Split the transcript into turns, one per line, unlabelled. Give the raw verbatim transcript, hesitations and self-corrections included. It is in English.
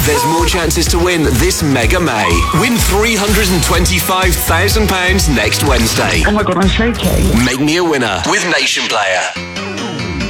There's more chances to win this Mega May. Win three hundred twenty-five thousand pounds next Wednesday.
Oh my God, I'm shaking.
Make me a winner with Nation Player.